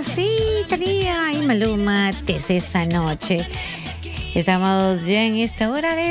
Sí, Thalía y Maluma desde esa noche. Estamos ya en esta hora de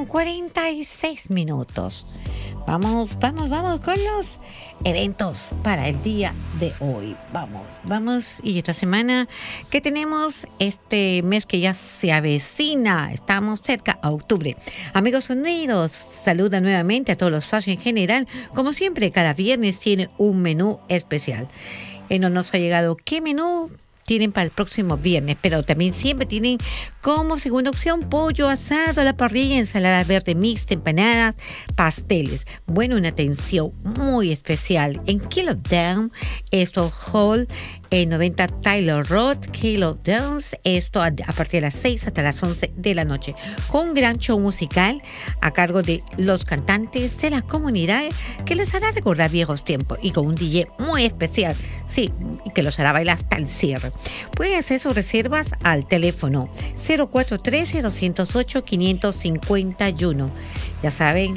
2:46. Vamos con los eventos para el día de hoy. Vamos. Y esta semana que tenemos este mes que ya se avecina, estamos cerca a octubre. Amigos unidos, saluda nuevamente a todos los socios en general. Como siempre, cada viernes tiene un menú especial. No nos ha llegado qué menú tienen para el próximo viernes, pero también siempre tienen como segunda opción pollo asado a la parrilla, ensalada verde mixta, empanadas, pasteles. Bueno, una atención muy especial en Kilo Down, esto Hall, 90 Taylor Road, Kilo Downs, esto a partir de las 6 hasta las 11 de la noche, con un gran show musical a cargo de los cantantes de la comunidad que les hará recordar viejos tiempos y con un DJ muy especial, sí, que los hará bailar hasta el cierre. Pueden hacer sus reservas al teléfono 0413-208-551. Ya saben,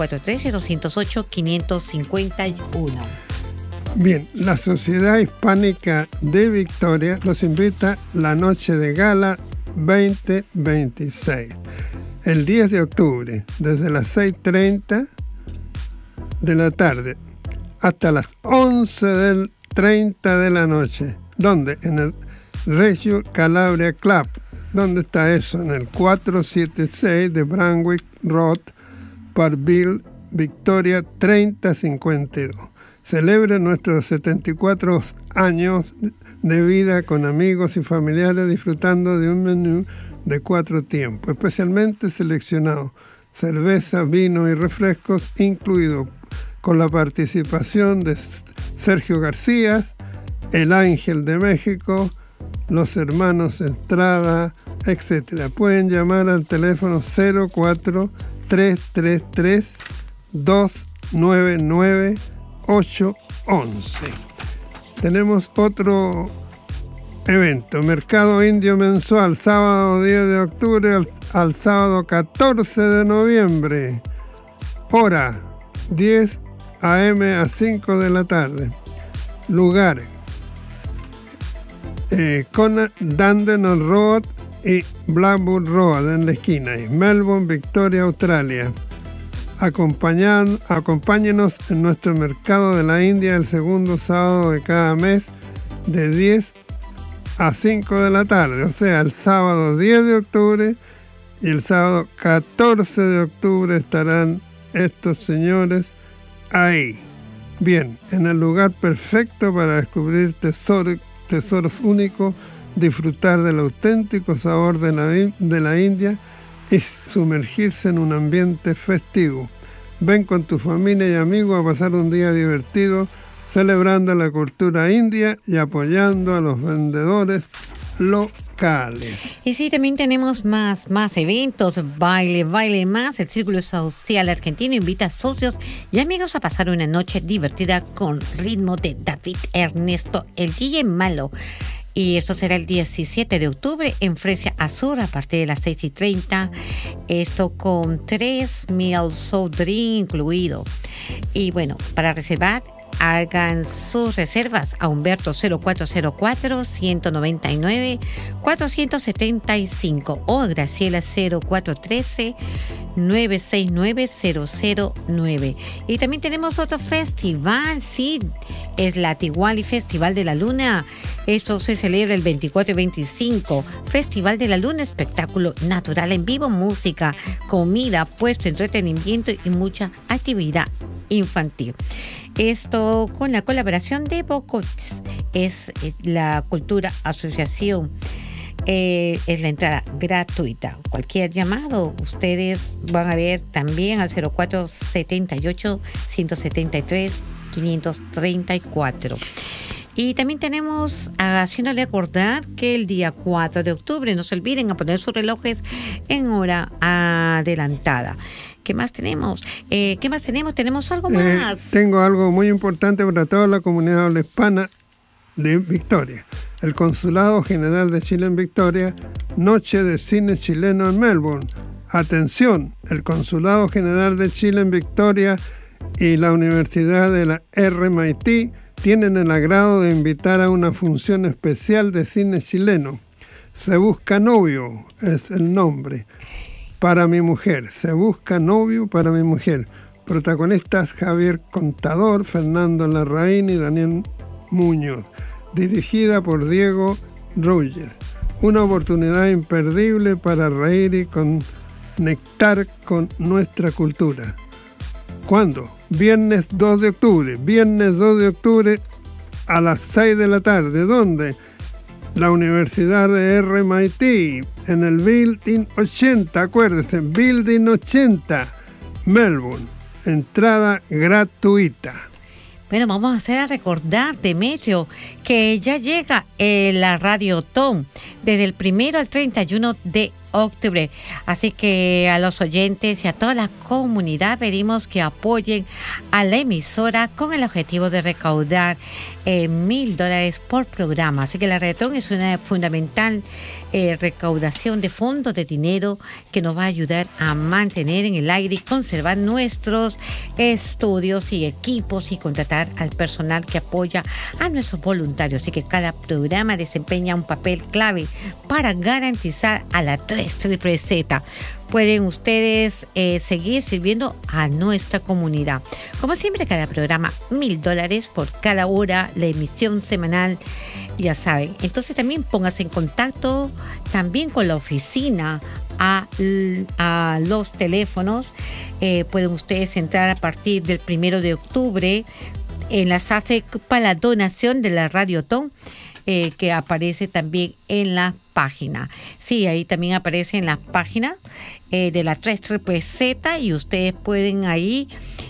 0413-208-551. Bien, la Sociedad Hispánica de Victoria los invita a la Noche de Gala 2026, el 10 de octubre, desde las 6:30 de la tarde hasta las 11:30 de la noche. ¿Dónde? En el Reggio Calabria Club. ¿Dónde está eso? En el 476 de Brandwick Road, Parkville, Victoria 3052. Celebre nuestros 74 años de vida con amigos y familiares disfrutando de un menú de 4 tiempos, especialmente seleccionado, cerveza, vino y refrescos incluido, con la participación de Sergio García, El Ángel de México, los hermanos Estrada, etc. Pueden llamar al teléfono 04-333-299-811. Tenemos otro evento, Mercado Indio Mensual, sábado 10 de octubre al sábado 14 de noviembre. Hora 10 a.m. a 5 de la tarde. Lugar, con Dandenong Road y Blackburn Road en la esquina, y Melbourne, Victoria, Australia. Acompáñenos en nuestro mercado de la India el segundo sábado de cada mes de 10 a 5 de la tarde, o sea, el sábado 10 de octubre y el sábado 14 de octubre estarán estos señores ahí. Bien, en el lugar perfecto para descubrir tesoros únicos, disfrutar del auténtico sabor de la India y sumergirse en un ambiente festivo. Ven con tu familia y amigos a pasar un día divertido, celebrando la cultura india y apoyando a los vendedores locales. Y sí, también tenemos más eventos, baile más. El Círculo Social Argentino invita a socios y amigos a pasar una noche divertida con ritmo de David Ernesto, el DJ Malo. Y esto será el 17 de octubre en Fresia Azul a partir de las 6:30. Esto con 3 meals soft drink incluido. Y bueno, para reservar, hagan sus reservas a Humberto 0404-199-475 o a Graciela 0413-969-009. Y también tenemos otro festival, sí, es la Tiguali Festival de la Luna. Esto se celebra el 24 y 25. Festival de la Luna, espectáculo natural en vivo, música, comida, puesto, entretenimiento y mucha actividad infantil. Esto con la colaboración de Bocots, es la Cultura Asociación. Es la entrada gratuita. Cualquier llamado, ustedes van a ver también al 0478-173-534. Y también tenemos, haciéndole acordar que el día 4 de octubre, no se olviden a poner sus relojes en hora adelantada. ¿Qué más tenemos? ¿Tenemos algo más? Tengo algo muy importante para toda la comunidad habla hispana de Victoria. El Consulado General de Chile en Victoria, Noche de Cine Chileno en Melbourne. Atención, el Consulado General de Chile en Victoria y la Universidad de la RMIT tienen el agrado de invitar a una función especial de cine chileno. Se busca novio, es el nombre, para mi mujer. Se busca novio para mi mujer. Protagonistas Javier Contador, Fernando Larraín y Daniel Muñoz. Dirigida por Diego Roger. Una oportunidad imperdible para reír y conectar con nuestra cultura. ¿Cuándo? Viernes 2 de octubre. Viernes 2 de octubre a las 6 de la tarde. ¿Dónde? La Universidad de RMIT, en el Building 80, acuérdense, Building 80, Melbourne. Entrada gratuita. Bueno, vamos a hacer a recordar, Demetrio, que ya llega la Radiotón desde el 1 al 31 de octubre. Así que a los oyentes y a toda la comunidad pedimos que apoyen a la emisora con el objetivo de recaudar $1,000 por programa. Así que la Radiotón es una fundamental recaudación de fondos de dinero que nos va a ayudar a mantener en el aire y conservar nuestros estudios y equipos y contratar al personal que apoya a nuestros voluntarios. Así que cada programa desempeña un papel clave para garantizar a la 3ZZZ. Pueden ustedes seguir sirviendo a nuestra comunidad. Como siempre, cada programa $1,000 por cada hora, la emisión semanal, ya saben. Entonces también pónganse en contacto también con la oficina a los teléfonos. Pueden ustedes entrar a partir del 1 de octubre, enlazarse para la donación de la Radiotón, que aparece también en la página. Sí, ahí también aparece en la página de la 3ZZZ y ustedes pueden ahí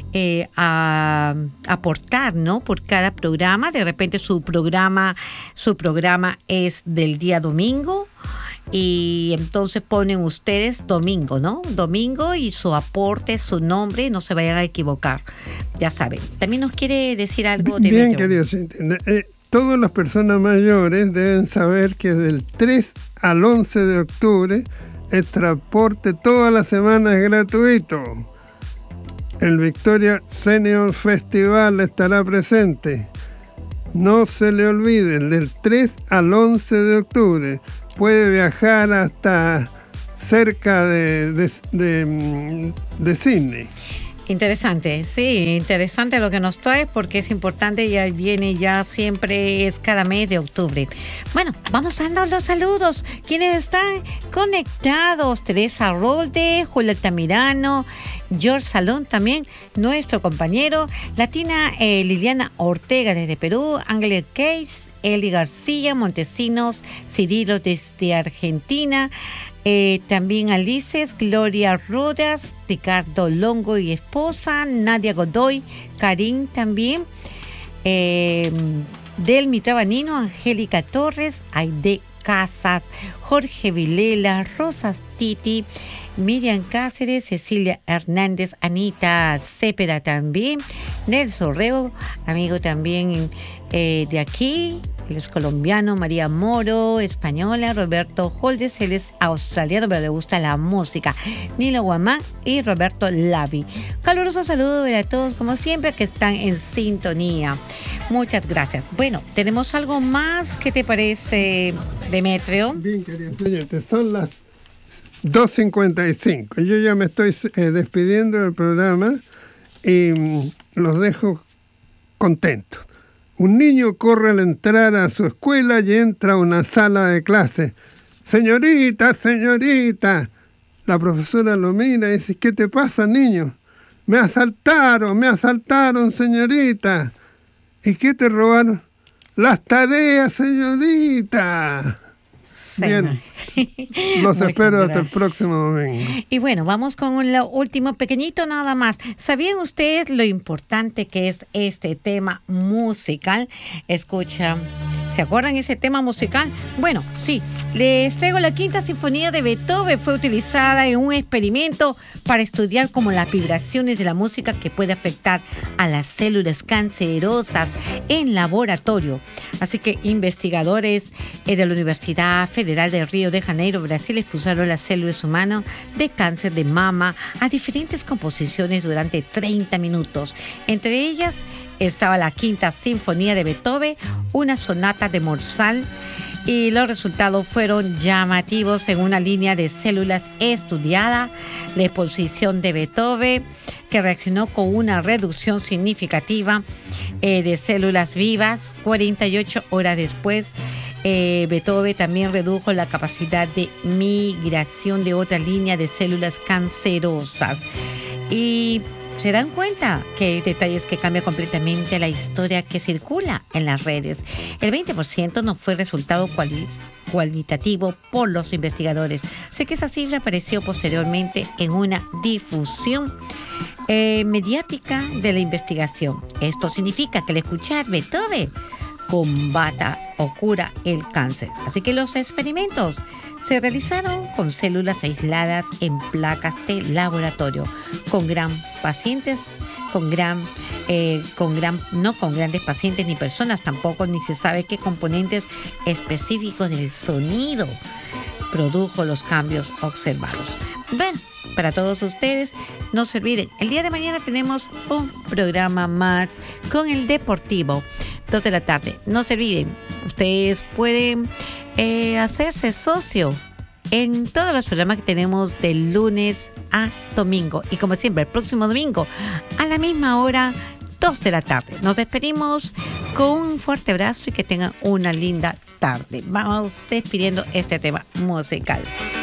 aportar, ¿no? Por cada programa. De repente su programa es del día domingo y entonces ponen ustedes domingo, ¿no? Domingo y su aporte, su nombre, no se vayan a equivocar. Ya saben. También nos quiere decir algo de bien, querido Cintia. Todas las personas mayores deben saber que del 3 al 11 de octubre el transporte toda la semana es gratuito. El Victoria Senior Festival estará presente. No se le olviden, del 3 al 11 de octubre puede viajar hasta cerca de Sydney. Interesante, sí, interesante lo que nos trae porque es importante, ya viene, ya siempre es cada mes de octubre. Bueno, vamos dando los saludos. ¿Quiénes están conectados? Teresa Rolde, Julia Altamirano, George Salón también, nuestro compañero, Latina Liliana Ortega desde Perú, Ángela Case, Eli García, Montesinos, Cirilo desde Argentina, también Alices, Gloria Rodas, Ricardo Longo y esposa, Nadia Godoy, Karim también, Delmi Trabanino, Angélica Torres, Aide Casas, Jorge Vilela, Rosas Titi, Miriam Cáceres, Cecilia Hernández, Anita Cepeda también, Nelson Reo, amigo también de aquí, él es colombiano, María Moro, española, Roberto Holdes, él es australiano, pero le gusta la música, Nilo Guamán y Roberto Lavi. Caluroso saludo a todos, como siempre, que están en sintonía. Muchas gracias. Bueno, ¿tenemos algo más? ¿Qué te parece, Demetrio? Bien, queridos oyentes, son las 2:55. Yo ya me estoy despidiendo del programa y los dejo contentos. Un niño corre al entrar a su escuela y entra a una sala de clase. Señorita, señorita. La profesora lo mira y dice, ¿qué te pasa, niño? Me asaltaron, señorita. ¿Y qué te robaron? Las tareas, señorita. Bien, los espero hasta el próximo domingo. Y bueno, vamos con lo último pequeñito nada más. ¿Sabían ustedes lo importante que es este tema musical? Escucha, ¿Se acuerdan ese tema musical? Bueno, sí, les traigo la Quinta Sinfonía de Beethoven. Fue utilizada en un experimento para estudiar cómo las vibraciones de la música que puede afectar a las células cancerosas en laboratorio. Así que investigadores de la Universidad Federal de Río de Janeiro, Brasil, expusieron las células humanas de cáncer de mama a diferentes composiciones durante 30 minutos. Entre ellas estaba la Quinta Sinfonía de Beethoven, una sonata de Mozart, y los resultados fueron llamativos. En una línea de células estudiada, la exposición de Beethoven, que reaccionó con una reducción significativa de células vivas. 48 horas después, Beethoven también redujo la capacidad de migración de otra línea de células cancerosas. Y se dan cuenta que hay detalles que cambian completamente la historia que circula en las redes. El 20% no fue resultado cualitativo por los investigadores. Sé que esa cifra apareció posteriormente en una difusión mediática de la investigación. Esto significa que al escuchar Beethoven combata o cura el cáncer. Así que los experimentos se realizaron con células aisladas en placas de laboratorio, no con grandes pacientes ni personas tampoco, ni se sabe qué componentes específicos del sonido produjo los cambios observados. Bueno, para todos ustedes, no se olviden, el día de mañana tenemos un programa más con el Deportivo, 2 de la tarde. No se olviden, ustedes pueden hacerse socio en todos los programas que tenemos de lunes a domingo. Y como siempre, el próximo domingo, a la misma hora, 2 de la tarde. Nos despedimos con un fuerte abrazo y que tengan una linda tarde. Vamos despidiendo este tema musical.